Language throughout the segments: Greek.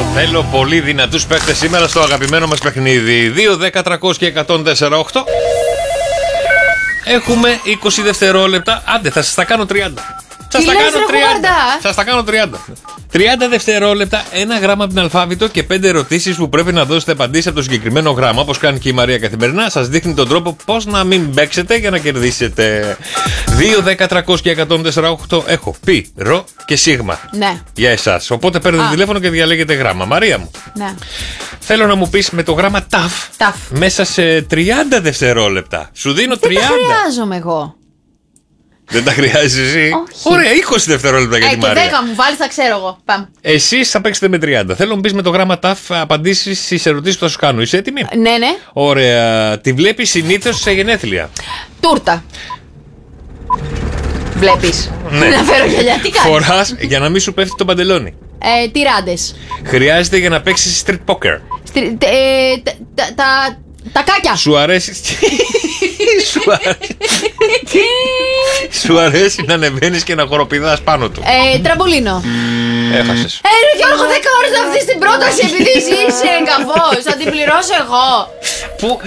Θέλω πολύ δυνατούς παίκτες σήμερα στο αγαπημένο μας παιχνίδι. 2, 10, 300 και 104,8. Έχουμε 20 δευτερόλεπτα. Άντε, θα σας τα κάνω 30. Σας τα κάνω 30. 30 δευτερόλεπτα, ένα γράμμα από την αλφάβητο και 5 ερωτήσεις που πρέπει να δώσετε απαντήσεις από το συγκεκριμένο γράμμα. Όπως κάνει και η Μαρία καθημερινά, σας δείχνει τον τρόπο πώς να μην παίξετε για να κερδίσετε. 2, 10, 300 και 104,8. Έχω πι, ρο και σίγμα. Ναι. Για εσάς. Οπότε παίρνετε τηλέφωνο και διαλέγετε γράμμα. Μαρία μου. Ναι. Θέλω να μου πεις με το γράμμα ταφ μέσα σε 30 δευτερόλεπτα. Σου δίνω 30. Δεν τα χρειάζομαι εγώ. Δεν τα χρειάζεσαι εσύ. Όχι. Ωραία, 20 δευτερόλεπτα για τη Μαρία. Και 10 μου βάλεις, θα ξέρω εγώ. Πάμε. Εσείς θα παίξετε με 30. Θέλω να μου πεις με το γράμμα ταφ απαντήσεις στις ερωτήσεις που θα σου κάνω. Είσαι έτοιμη? Ναι, ναι. Ωραία. Τη βλέπεις συνήθως σε γενέθλια. Τούρτα. Βλέπεις. Ναι. Να φέρω γυαλιά, τι κάνεις? Φοράς για να μην σου πέφτει το παντελόνι. Τυράντες. Χρειάζεται για να παίξεις street poker. Τα κάκια. Σου αρέσει. Σου αρέσει να ανεβαίνεις και να χοροπηδάς πάνω του. Τραμπολίνο. Έχασες. Ρε Γιώργο, 10 ώρες να αυτής την πρόταση επειδή εσύ είσαι εγκαφός. Θα την πληρώσω εγώ. Πού?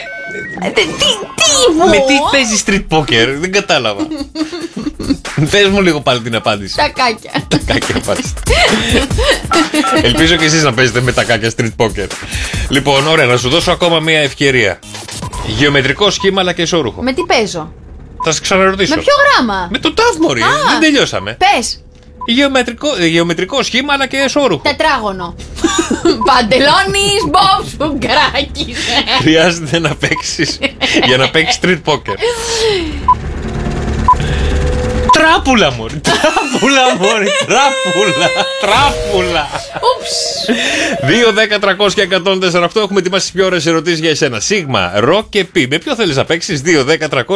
Τι Με τι παίζεις street poker? Δεν κατάλαβα. Πες μου λίγο πάλι την απάντηση. Τα κάκια. Τα κάκια πας. Ελπίζω και εσείς να παίζετε με τα κάκια street poker. Λοιπόν, ωραία, να σου δώσω ακόμα μια ευκαιρία. Γεωμετρικό σχήμα αλλά και ισόρουχο. Με τι παίζω? Θα σας ξαναρωτήσω. Με ποιο γράμμα? Με το ταφ, μωρή. Δεν τελειώσαμε. Πες. Γεωμετρικό σχήμα αλλά και ισόρουχο. Τετράγωνο. Παντελόνις Μπομπ Σουγκράκης. Χρειάζεται να παίξεις για να παίξεις street poker. Τράπουλα, μωρή. Τράπουλα, μωρή. Τράπουλα. Ούψ. 2, 10, 300 και 104,8. Έχουμε ετοιμάσει τις πιο ωραίες ερωτήσεις για εσένα. Σίγμα, ρο και πι. Με ποιο θέλεις να παίξεις? 2, 10, 300